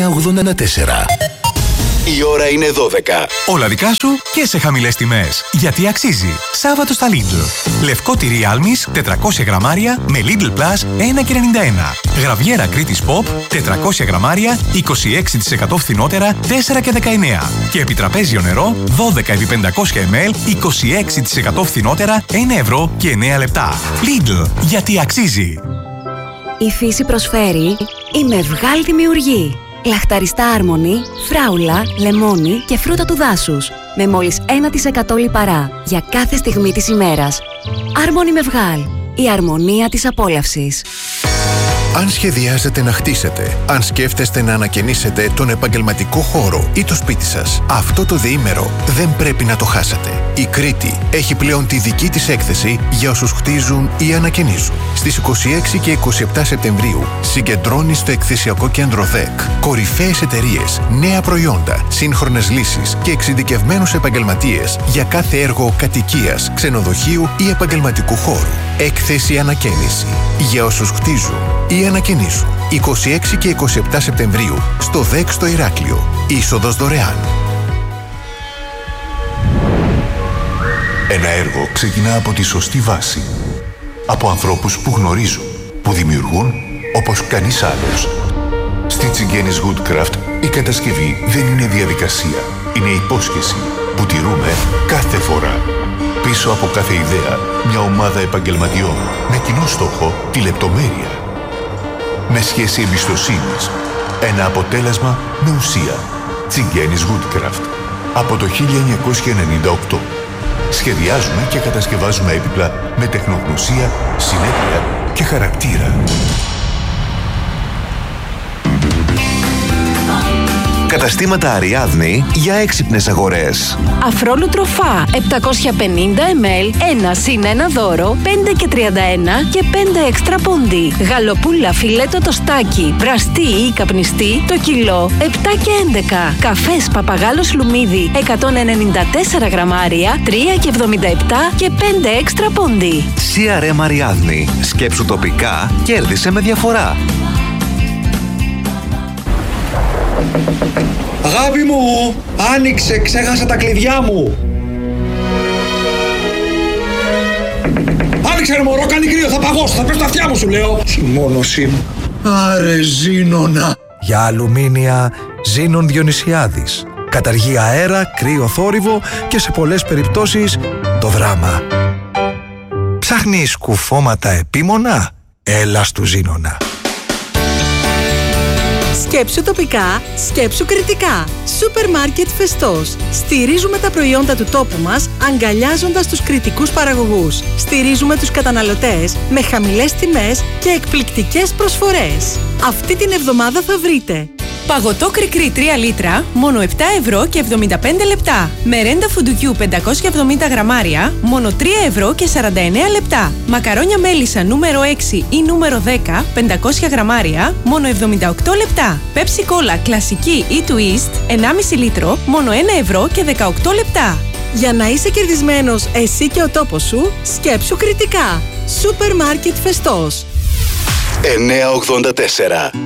984. Η ώρα είναι 12. Όλα δικά σου και σε χαμηλές τιμές. Γιατί αξίζει. Σάββατο στα Lidl. Λευκό τυρί άλμης 400 γραμμάρια με Lidl Plus 1,91. Γραβιέρα Κρήτης Pop 400 γραμμάρια 26% φθηνότερα 4,19. Και επιτραπέζιο νερό 12 επί 500 ml 26% φθηνότερα 1 ευρώ και 9 λεπτά. Lidl. Γιατί αξίζει. Η φύση προσφέρει η Μευγάλ Δημιουργεί. Λαχταριστά άρμονη, φράουλα, λεμόνι και φρούτα του δάσους. Με μόλις 1% λιπαρά για κάθε στιγμή της ημέρας. Άρμονη Μευγάλ. Η αρμονία της απόλαυσης. Αν σχεδιάζετε να χτίσετε, αν σκέφτεστε να ανακαινήσετε τον επαγγελματικό χώρο ή το σπίτι σας, αυτό το διήμερο δεν πρέπει να το χάσετε. Η Κρήτη έχει πλέον τη δική της έκθεση για όσους χτίζουν ή ανακαινίζουν. Στις 26 και 27 Σεπτεμβρίου συγκεντρώνει στο εκθεσιακό κέντρο ΔΕΚ κορυφαίες εταιρείες, νέα προϊόντα, σύγχρονες λύσεις και εξειδικευμένους επαγγελματίες για κάθε έργο κατοικίας, ξενοδοχείου ή επαγγελματικού χώρου. Έκθεση ανακαίνιση για όσους χτίζουν ή ανακαινίζουν. 26 και 27 Σεπτεμβρίου στο ΔΕΚ στο Ηράκλειο. Είσοδος δωρεάν. Ένα έργο ξεκινά από τη σωστή βάση. Από ανθρώπους που γνωρίζουν, που δημιουργούν όπως κανείς άλλος. Στη Τσιγκένης Woodcraft η κατασκευή δεν είναι διαδικασία. Είναι υπόσχεση που τηρούμε κάθε φορά. Πίσω από κάθε ιδέα, μια ομάδα επαγγελματιών με κοινό στόχο τη λεπτομέρεια. Με σχέση εμπιστοσύνης. Ένα αποτέλεσμα με ουσία. Τσιγκένης Woodcraft. Από το 1998. Σχεδιάζουμε και κατασκευάζουμε έπιπλα με τεχνογνωσία, συνέπεια και χαρακτήρα. Καταστήματα Αριάδνη για έξυπνες αγορές. Αφρόλου τροφά 750 ml, 1 συν 1 δώρο, 5 και 31 και 5 έξτρα πόντι. Γαλοπούλα φιλέτο τοστάκι, βραστή ή καπνιστή, το κιλό 7 και 11. Καφές Παπαγάλος Λουμίδι 194 γραμμάρια, 3 και 77 και 5 έξτρα πόντι. CRM Αριάδνη. Σκέψου τοπικά, κέρδισε με διαφορά. Αγάπη μου, άνοιξε, ξέχασα τα κλειδιά μου. Άνοιξε ρε μωρό, κάνει κρύο, θα παγώσω, θα πέσω τα αυτιά μου σου λέω. Συμμόνωσή μου. Άρε Ζήνονα. Για αλουμίνια Ζήνων Διονυσιάδης. Καταργεί αέρα, κρύο θόρυβο και σε πολλές περιπτώσεις το δράμα. Ψάχνεις κουφώματα επίμονα? Έλα στου Ζήνονα. Σκέψου τοπικά, σκέψου κριτικά. Σούπερ μάρκετ Φεστός. Στηρίζουμε τα προϊόντα του τόπου μας, αγκαλιάζοντας τους κριτικούς παραγωγούς. Στηρίζουμε τους καταναλωτές με χαμηλές τιμές και εκπληκτικές προσφορές. Αυτή την εβδομάδα θα βρείτε παγωτό κρικρί 3 λίτρα, μόνο 7 ευρώ και 75 λεπτά. Μερέντα φουντουκιού 570 γραμμάρια, μόνο 3 ευρώ και 49 λεπτά. Μακαρόνια μέλισσα νούμερο 6 ή νούμερο 10, 500 γραμμάρια, μόνο 78 λεπτά. Πέψι κόλλα κλασική ή twist, 1,5 λίτρο, μόνο 1 ευρώ και 18 λεπτά. Για να είσαι κερδισμένος εσύ και ο τόπος σου, σκέψου κριτικά. Σούπερ μάρκετ Φεστός. 984.